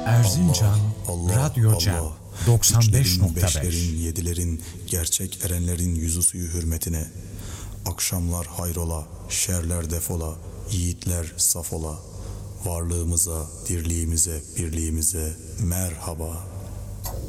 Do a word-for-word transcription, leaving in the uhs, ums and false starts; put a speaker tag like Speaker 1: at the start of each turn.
Speaker 1: Erzincan
Speaker 2: Allah,
Speaker 1: Radyo Cem
Speaker 2: Allah.
Speaker 1: doksan beş
Speaker 2: Üçlerin,
Speaker 1: nokta beş.
Speaker 2: beşlerin, yedilerin, gerçek erenlerin yüzü suyu hürmetine. Akşamlar hayrola, şerler defola, yiğitler safola. Varlığımıza, dirliğimize, birliğimize merhaba.